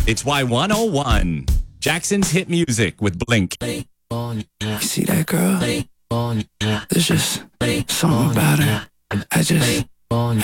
It's Y101. Jackson's hit music with Blink. You see that girl? There's just something about her. I just